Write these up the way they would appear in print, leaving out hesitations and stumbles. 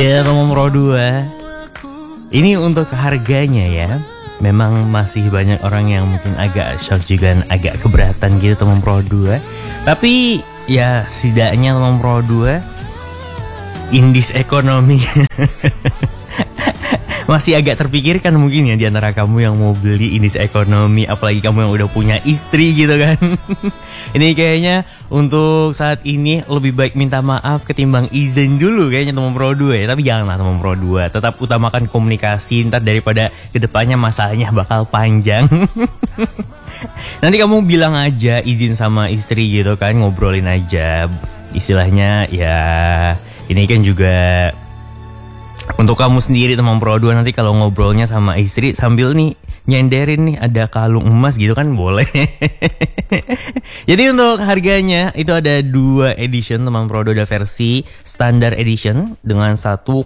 Iya, Teman Pro 2. Ini untuk harganya ya. Memang masih banyak orang yang mungkin agak shock juga, agak keberatan gitu Teman Pro 2. Tapi ya setidaknya Teman Pro 2 indies ekonomi masih agak terpikirkan mungkin ya di antara kamu yang mau beli indies ekonomi, apalagi kamu yang udah punya istri gitu kan. Ini kayaknya untuk saat ini lebih baik minta maaf ketimbang izin dulu kayaknya Teman Pro 2 ya. Tapi janganlah Teman Pro 2, tetap utamakan komunikasi, ntar daripada kedepannya masalahnya bakal panjang. Nanti kamu bilang aja izin sama istri gitu kan, ngobrolin aja. Istilahnya ya ini kan juga untuk kamu sendiri Teman Pro 2, nanti kalau ngobrolnya sama istri sambil nih nyenderin nih ada kalung emas gitu kan boleh. Jadi untuk harganya itu ada 2 edition Teman Pro 2, ada versi standard edition dengan 1,190,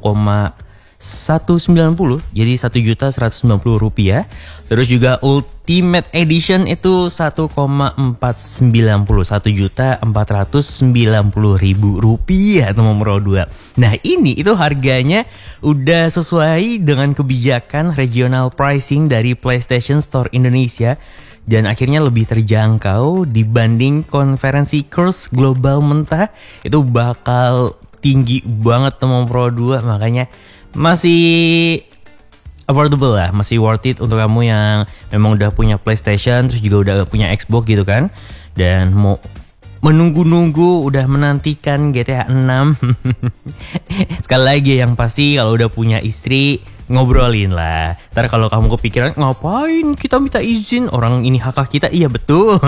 jadi Rp1.190. Terus juga Ultimate Edition itu 1,490, Rp1.490.000 Teman Pro 2. Nah ini itu harganya udah sesuai dengan kebijakan regional pricing dari PlayStation Store Indonesia, dan akhirnya lebih terjangkau dibanding konferensi Curse Global mentah. Itu bakal tinggi banget Teman Pro 2, makanya masih affordable lah, masih worth it untuk kamu yang memang udah punya PlayStation terus juga udah punya Xbox gitu kan, dan mau menunggu-nunggu udah menantikan GTA 6. Sekali lagi yang pasti kalau udah punya istri ngobrolin lah. Ntar kalau kamu kepikiran ngapain kita minta izin, orang ini hak kita. Iya betul.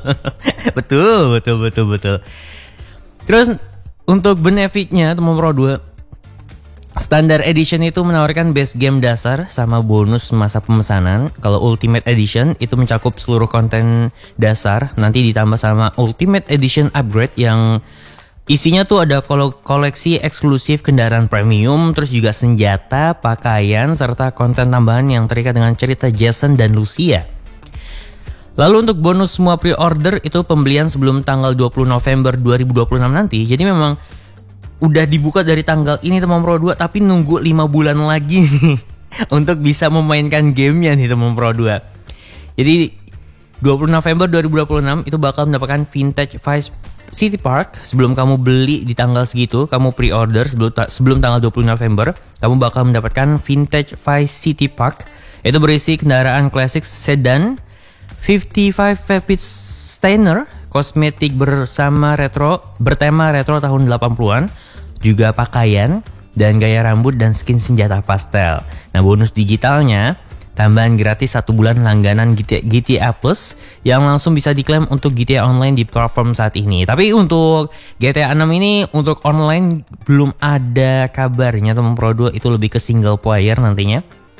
betul. Terus untuk benefitnya Teman Pro 2, Standard Edition itu menawarkan base game dasar sama bonus masa pemesanan. Kalau Ultimate Edition itu mencakup seluruh konten dasar, nanti ditambah sama Ultimate Edition Upgrade yang isinya tuh ada koleksi eksklusif kendaraan premium, terus juga senjata, pakaian, serta konten tambahan yang terikat dengan cerita Jason dan Lucia. Lalu untuk bonus semua pre-order itu pembelian sebelum tanggal 20 November 2026 nanti. Jadi memang udah dibuka dari tanggal ini Teman Pro 2, tapi nunggu 5 bulan lagi nih untuk bisa memainkan gamenya nih Teman Pro 2. Jadi 20 November 2026 itu bakal mendapatkan Vintage Vice City Park. Sebelum kamu beli di tanggal segitu, kamu pre-order sebelum tanggal 20 November, kamu bakal mendapatkan Vintage Vice City Park. Itu berisi kendaraan klasik sedan 55 Vapid Steiner, kosmetik bertema retro tahun 80-an, juga pakaian dan gaya rambut dan skin senjata pastel. Nah bonus digitalnya, tambahan gratis 1 bulan langganan GTA Plus yang langsung bisa diklaim untuk GTA Online di platform saat ini. Tapi untuk GTA 6 ini untuk online belum ada kabarnya Teman Pro 2, itu lebih ke single player nantinya.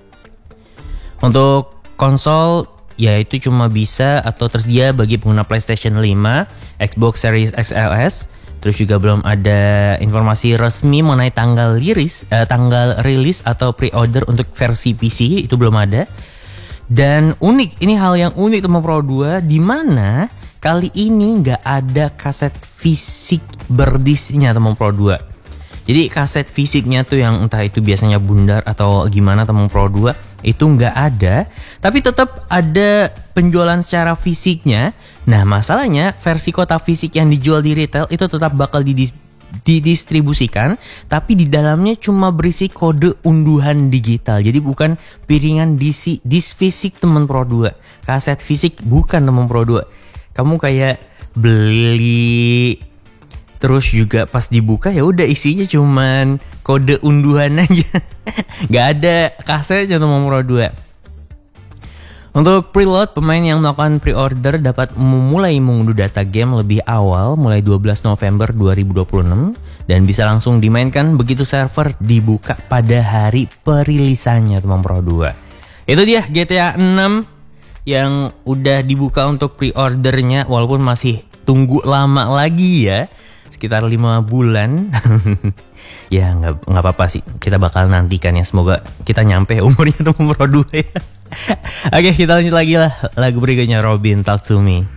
Untuk konsol ya itu cuma bisa atau tersedia bagi pengguna PlayStation 5, Xbox Series XLS. Terus juga belum ada informasi resmi mengenai tanggal rilis atau pre-order untuk versi PC, itu belum ada. Dan unik, ini hal yang unik Teman Pro 2, di mana kali ini nggak ada kaset fisik berdisnya Teman Pro 2. Jadi kaset fisiknya tuh yang entah itu biasanya bundar atau gimana Teman Pro 2 itu nggak ada, tapi tetap ada penjualan secara fisiknya. Nah masalahnya versi kotak fisik yang dijual di retail itu tetap bakal didistribusikan, tapi di dalamnya cuma berisi kode unduhan digital. Jadi bukan piringan disk fisik Teman Pro 2, kaset fisik bukan Teman Pro 2. Kamu kayak beli terus juga pas dibuka ya udah isinya cuman kode unduhan aja. Gak ada kasetnya Teman Pro 2. Untuk preload, pemain yang melakukan pre-order dapat mulai mengunduh data game lebih awal mulai 12 November 2026 dan bisa langsung dimainkan begitu server dibuka pada hari perilisannya Teman Pro 2. Itu dia GTA 6 yang udah dibuka untuk pre-ordernya, walaupun masih tunggu lama lagi ya, sekitar 5 bulan. Ya nggak apa-apa sih, kita bakal nantikan ya, semoga kita nyampe umurnya Teman Pro 2 ya. Oke, kita lanjut lagi lah lagu berikutnya, Robin Talk to Me.